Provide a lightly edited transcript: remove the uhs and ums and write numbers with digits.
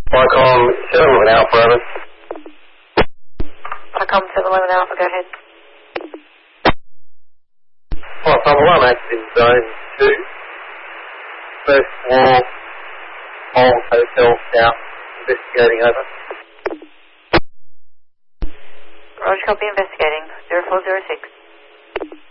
Vicom 711 Alpha, over. Vicom 711 Alpha, go ahead. Vicom 1 active in zone 2. First floor, Old Hotel South, investigating, over. Roger, copy, investigating. 0406.